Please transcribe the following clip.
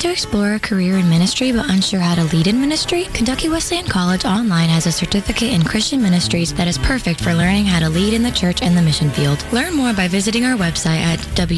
to explore a career in ministry but unsure how to lead in ministry? Kentucky Wesleyan College Online has a certificate in Christian ministries that is perfect for learning how to lead in the church and the mission field. Learn more by visiting our website at